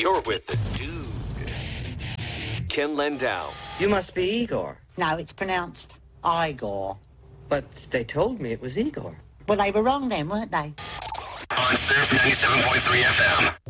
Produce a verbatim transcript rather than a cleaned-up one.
You're with the dude, Ken Landau. You must be Igor. No, it's pronounced Igor. But they told me it was Igor. Well, they were wrong then, weren't they? On Surf ninety-seven point three F M.